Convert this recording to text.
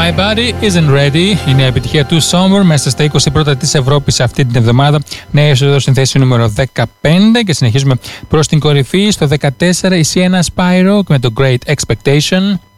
My Body Isn't Ready. Είναι η επιτυχία του Summer μέσα στα 20 πρώτα της Ευρώπης αυτή την εβδομάδα. Νέα είσοδο στην θέση νούμερο 15 και συνεχίζουμε προς την κορυφή. Στο 14 η Sienna Spyro με το Great Expectation.